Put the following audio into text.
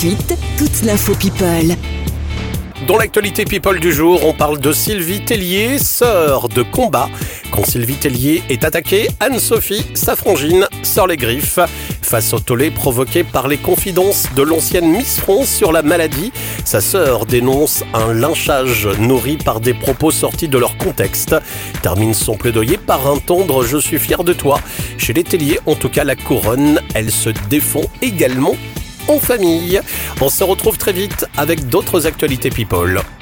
suite, toute l'info People. Dans l'actualité People du jour, on parle de Sylvie Tellier, sœur de combat. Quand Sylvie Tellier est attaquée, Anne-Sophie, sa frangine, sort les griffes. Face au tollé provoqué par les confidences de l'ancienne Miss France sur la maladie, sa sœur dénonce un lynchage nourri par des propos sortis de leur contexte. Termine son plaidoyer par un tendre « Je suis fier de toi ». Chez les Tellier, en tout cas la couronne, elle se défend également en famille. On se retrouve très vite avec d'autres actualités People.